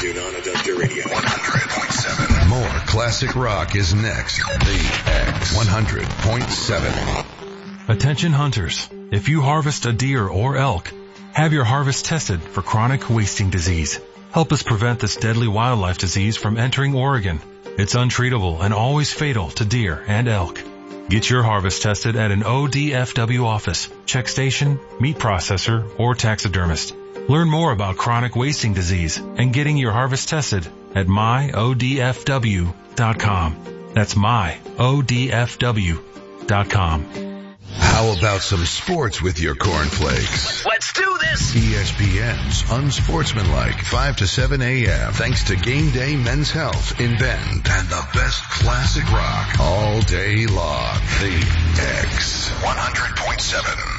Non-adjuster radio. 100.7. More classic rock is next. The X 100.7. Attention hunters. If you harvest a deer or elk, have your harvest tested for chronic wasting disease. Help us prevent this deadly wildlife disease from entering Oregon. It's untreatable and always fatal to deer and elk. Get your harvest tested at an ODFW office, check station, meat processor, or taxidermist. Learn more about chronic wasting disease and getting your harvest tested at myodfw.com. That's myodfw.com. How about some sports with your cornflakes? Let's do this! ESPN's Unsportsmanlike, 5 to 7 a.m. Thanks to Game Day Men's Health in Bend and the best classic rock all day long. The X 100.7.